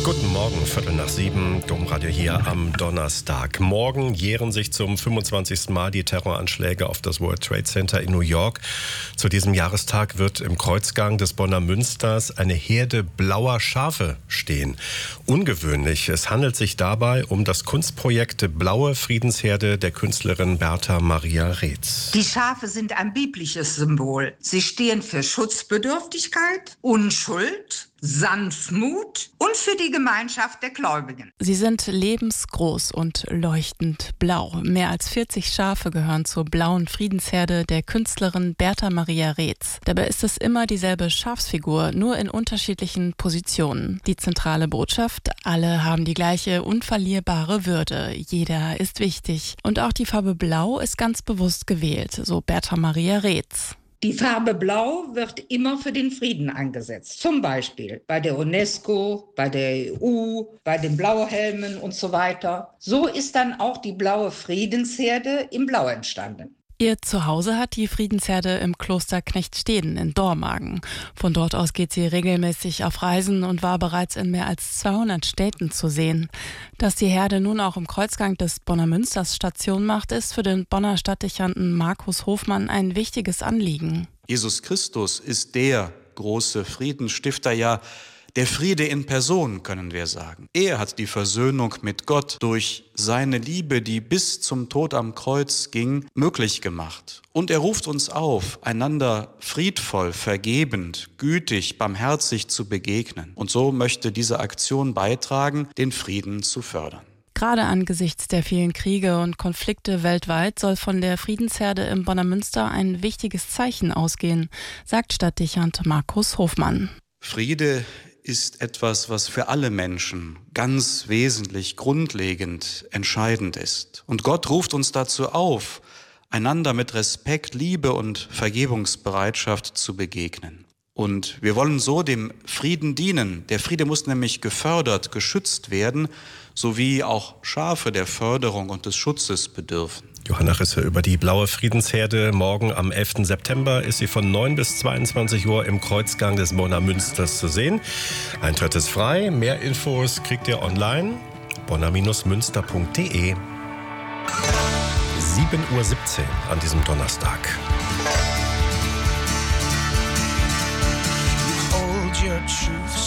Guten Morgen, 6:15, Domradio hier am Donnerstag. Morgen jähren sich zum 25. Mal die Terroranschläge auf das World Trade Center in New York. Zu diesem Jahrestag wird im Kreuzgang des Bonner Münsters eine Herde blauer Schafe stehen. Ungewöhnlich, es handelt sich dabei um das Kunstprojekt Blaue Friedensherde der Künstlerin Bertha Maria Reetz. Die Schafe sind ein biblisches Symbol. Sie stehen für Schutzbedürftigkeit, Unschuld, Sanftmut und für die Gemeinschaft der Gläubigen. Sie sind lebensgroß und leuchtend blau. Mehr als 40 Schafe gehören zur blauen Friedensherde der Künstlerin Bertha Maria Reetz. Dabei ist es immer dieselbe Schafsfigur, nur in unterschiedlichen Positionen. Die zentrale Botschaft: alle haben die gleiche unverlierbare Würde. Jeder ist wichtig. Und auch die Farbe Blau ist ganz bewusst gewählt, so Bertha Maria Reetz. Die Farbe Blau wird immer für den Frieden eingesetzt. Zum Beispiel bei der UNESCO, bei der EU, bei den Blauhelmen und so weiter. So ist dann auch die blaue Friedensherde in Blau entstanden. Ihr Zuhause hat die Friedensherde im Kloster Knechtsteden in Dormagen. Von dort aus geht sie regelmäßig auf Reisen und war bereits in mehr als 200 Städten zu sehen. Dass die Herde nun auch im Kreuzgang des Bonner Münsters Station macht, ist für den Bonner Stadtdechanten Markus Hofmann ein wichtiges Anliegen. Jesus Christus ist der große Friedensstifter, ja, der Friede in Person, können wir sagen. Er hat die Versöhnung mit Gott durch seine Liebe, die bis zum Tod am Kreuz ging, möglich gemacht. Und er ruft uns auf, einander friedvoll, vergebend, gütig, barmherzig zu begegnen. Und so möchte diese Aktion beitragen, den Frieden zu fördern. Gerade angesichts der vielen Kriege und Konflikte weltweit soll von der Friedensherde im Bonner Münster ein wichtiges Zeichen ausgehen, sagt Stadtdechant Markus Hofmann. Friede ist etwas, was für alle Menschen ganz wesentlich, grundlegend, entscheidend ist. Und Gott ruft uns dazu auf, einander mit Respekt, Liebe und Vergebungsbereitschaft zu begegnen. Und wir wollen so dem Frieden dienen. Der Friede muss nämlich gefördert, geschützt werden, sowie auch Schafe der Förderung und des Schutzes bedürfen. Johanna Risse über die blaue Friedensherde. Morgen am 11. September ist sie von 9 bis 22 Uhr im Kreuzgang des Bonner Münsters zu sehen. Eintritt ist frei. Mehr Infos kriegt ihr online. bonner-münster.de. 7:17 Uhr an diesem Donnerstag. Hold your truth